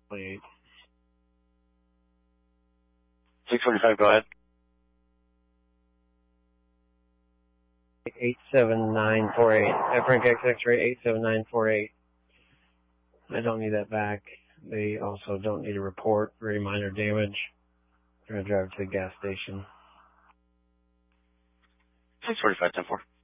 28. 645, go ahead. 87948. Frank XX-ray 87948. I don't need that back. They also don't need a report. Very minor damage. I'm going to drive to the gas station. 645, 10-4.